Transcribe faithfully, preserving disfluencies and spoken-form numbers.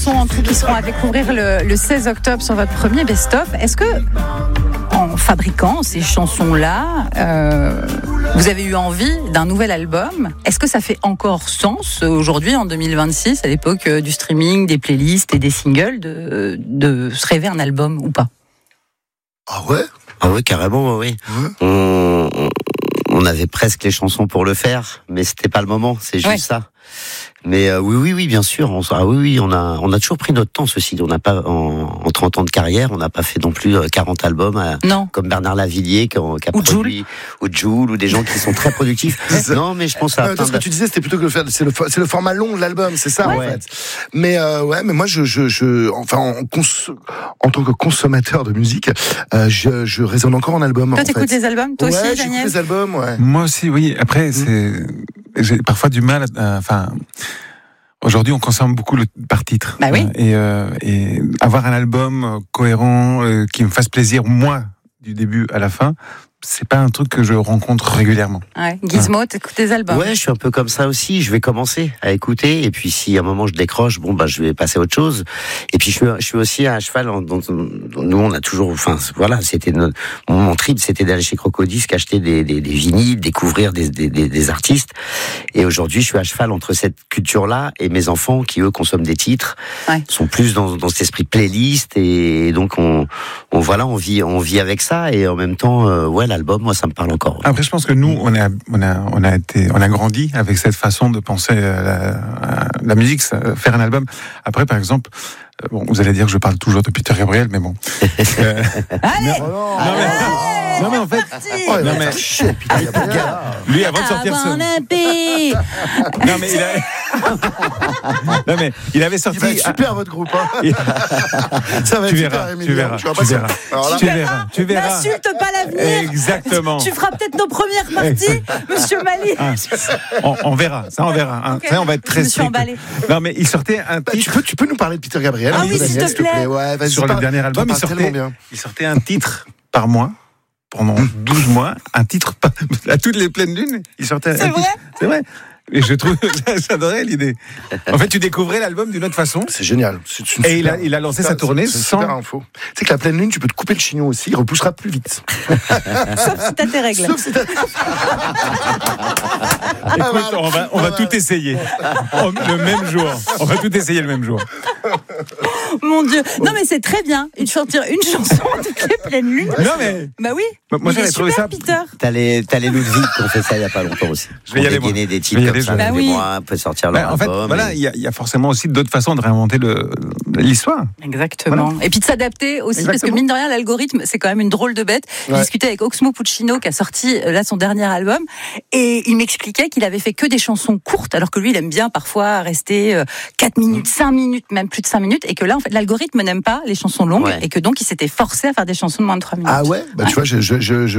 En tout, qui seront à découvrir le, le seize octobre sur votre premier best-of. Est-ce que, en fabriquant ces chansons-là, euh, vous avez eu envie d'un nouvel album ? Est-ce que ça fait encore sens aujourd'hui, en deux mille vingt-six, à l'époque du streaming, des playlists et des singles, de, de se rêver un album ou pas ? Ah ouais ? Ah ouais, carrément, oui. Ouais. On, on, on avait presque les chansons pour le faire, mais c'était pas le moment, c'est juste ouais. ça. Mais euh, oui, oui, oui, bien sûr. On, ah oui, oui, on a, on a toujours pris notre temps. Ceci, on n'a pas en, en trente ans de carrière, on n'a pas fait non plus quarante albums à, non. comme Bernard Lavillier qui a, qui a ou produit, Jul. ou Jul, ou des gens qui sont très productifs. Non, mais je pense à. Euh, ce que tu disais, c'était plutôt que le faire, c'est le, c'est le format long de l'album, c'est ça ouais. en fait. Mais euh, ouais, mais moi, je, je, je enfin, en, cons, en tant que consommateur de musique, euh, je, je résonne encore en album. Toi, en t'écoutes fait. des albums, toi ouais, aussi, j'écoute Daniel. des albums, ouais. Moi aussi, oui. Après, mmh. c'est, j'ai parfois du mal. À, enfin. Aujourd'hui, on consomme beaucoup le, par titre. Bah oui. Et, euh, et avoir un album cohérent euh, qui me fasse plaisir, moi, du début à la fin, c'est pas un truc que je rencontre régulièrement. Ouais. Gizmo, ouais. T'écoutes des albums ? Ouais, je suis un peu comme ça aussi. Je vais commencer à écouter, et puis si à un moment je décroche, bon bah je vais passer à autre chose. Et puis je suis, je suis aussi à cheval. Donc nous, on a toujours, enfin voilà, c'était notre, mon trip, c'était d'aller chez Crocodisc, acheter des, des, des vinyles, découvrir des, des, des, des artistes. Et aujourd'hui, je suis à cheval entre cette culture-là et mes enfants qui eux consomment des titres, ouais. sont plus dans, dans cet esprit playlist, et donc on, on voilà, on vit, on vit avec ça, et en même temps, euh, ouais. L'album, moi, ça me parle encore. Après, je pense que nous, on a, on a, on a été, on a grandi avec cette façon de penser à la, à la musique, faire un album. Après, par exemple, bon, vous allez dire que je parle toujours de Peter Gabriel, mais bon. euh, allez, non, non, mais, non, mais en fait, oh, non, mais, chier, Peter Gabriel. Lui, avant de sortir ce, non mais il a, non mais il avait sorti. Il va être super votre groupe. Hein. Ça va tu être verras, super, tu verras, tu verras, là, tu verras, tu verras. N'insulte pas l'avenir. Exactement. Tu feras peut-être nos premières parties, Monsieur Mali. Ah, on, on verra, ça on verra. Hein. Okay. Ça, on va être très strict. Non mais il sortait un titre. Bah, tu peux, tu peux nous parler de Peter Gabriel. Ah oui, s'il te plaît. Ouais, vas-y, sur le dernier album, il sortait, il sortait un titre par mois. Pendant douze mois, un titre à toutes les pleines lunes, il sortait. C'est un vrai. Titre. C'est vrai. Et je trouve, j'adorais l'idée. En fait, tu découvrais l'album d'une autre façon. C'est génial. C'est une et super, il a, il a lancé sa tournée c'est, c'est sans. Super info. C'est que la pleine lune, tu peux te couper le chignon aussi, il repoussera plus vite. Sauf si t'as tes règles. Sauf si t'as. Écoute, on va, on va tout essayer. Le même jour. On va tout essayer le même jour. Mon Dieu. Non, mais c'est très bien. Une sortir une chanson toutes les pleines lunes. Non, mais. Bah oui. Moi, j'avais trouvé ça. Peter. T'as les, t'as les Ludwig qui ont fait ça il y a pas longtemps aussi. Je vais y aller, moi. Des titres comme ça, bah des oui. mois, peut sortir leur bah, en fait, album. voilà, il et... y, y a forcément aussi d'autres façons de réinventer le, l'histoire. Exactement. Voilà. Et puis de s'adapter aussi, Exactement. Parce que mine de rien, l'algorithme, c'est quand même une drôle de bête. Ouais. J'ai discuté avec Oxmo Puccino, qui a sorti là son dernier album, et il m'expliquait qu'il avait fait que des chansons courtes, alors que lui, il aime bien parfois rester quatre minutes, cinq minutes, même plus de cinq minutes, et que là, en fait, l'algorithme n'aime pas les chansons longues, ouais. Et que donc, il s'était forcé à faire des chansons de moins de trois minutes. Ah ouais, bah, ouais. Tu vois, je, je, je,